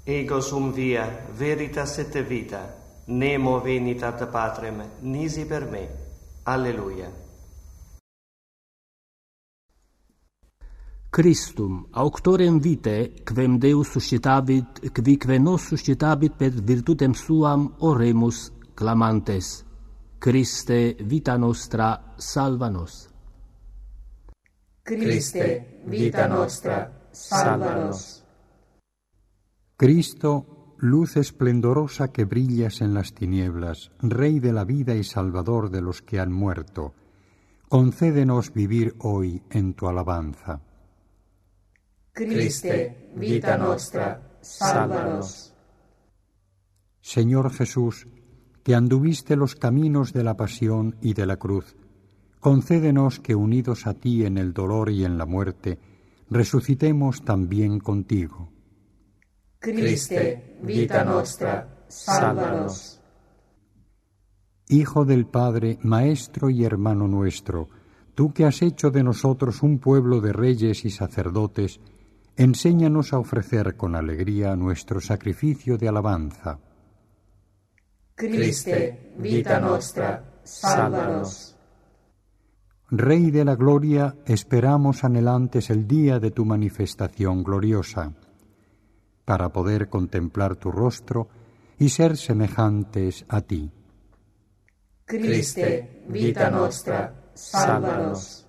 Ego sum via, veritas et vita, nemo venit ad Patrem, nisi per me. Alleluia. Christum, auctorem vitae, quem Deus suscitabit, quique nos suscitabit per virtutem suam, oremus clamantes. Christe, vita nostra, salva nos. Christe, vita nostra, salva nos. Cristo, luz esplendorosa que brillas en las tinieblas, Rey de la vida y Salvador de los que han muerto, concédenos vivir hoy en tu alabanza. Christe, vita nostra, salva nos. Señor Jesús, que anduviste los caminos de la pasión y de la cruz, concédenos que unidos a ti en el dolor y en la muerte, resucitemos también contigo. Christe, vita nostra, salva nos. Hijo del Padre, Maestro y hermano nuestro, tú que has hecho de nosotros un pueblo de reyes y sacerdotes, enséñanos a ofrecer con alegría nuestro sacrificio de alabanza. Christe, vita nostra, salva nos. Rey de la gloria, esperamos anhelantes el día de tu manifestación gloriosa, para poder contemplar tu rostro y ser semejantes a ti. Christe, vita nostra, salva nos.